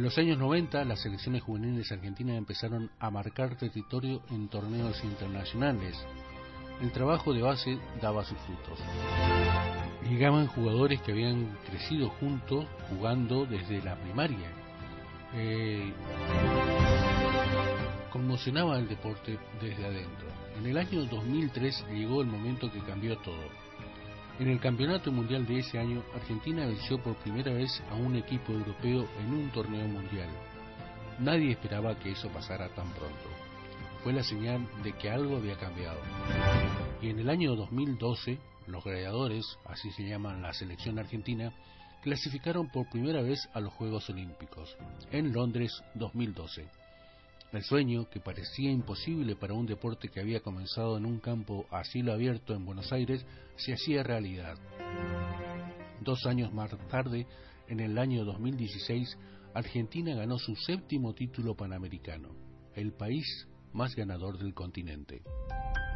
los años 90, las selecciones juveniles argentinas empezaron a marcar territorio en torneos internacionales. El trabajo de base daba sus frutos. Llegaban jugadores que habían crecido juntos jugando desde la primaria. Conmocionaba el deporte desde adentro. En el año 2003 llegó el momento que cambió todo. En el Campeonato Mundial de ese año, Argentina venció por primera vez a un equipo europeo en un torneo mundial. Nadie esperaba que eso pasara tan pronto. Fue la señal de que algo había cambiado. Y en el año 2012, los Gladiadores, así se llaman la selección argentina, clasificaron por primera vez a los Juegos Olímpicos, en Londres 2012. El sueño, que parecía imposible para un deporte que había comenzado en un campo a cielo abierto en Buenos Aires, se hacía realidad. 2 años más tarde, en el año 2016, Argentina ganó su 7º título panamericano, el país más ganador del continente.